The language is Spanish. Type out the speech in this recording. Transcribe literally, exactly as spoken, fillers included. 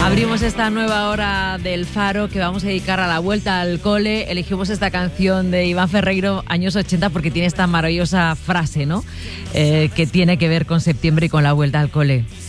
Abrimos esta nueva hora del Faro que vamos a dedicar a la vuelta al cole. Elegimos esta canción de Iván Ferreiro, años ochenta, porque tiene esta maravillosa frase, ¿no? Eh, que tiene que ver con septiembre y con la vuelta al cole.